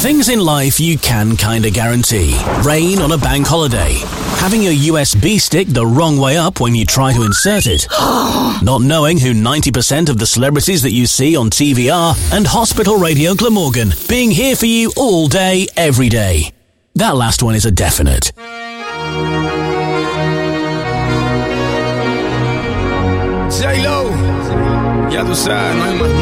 Things in life you can kinda guarantee. Rain on a bank holiday. Having your USB stick the wrong way up when you try to insert it. Not knowing who 90% of the celebrities that you see on TV are. And Hospital Radio Glamorgan being here for you all day, every day. That last one is a definite. J-Lo, ya tú sabes, no hay más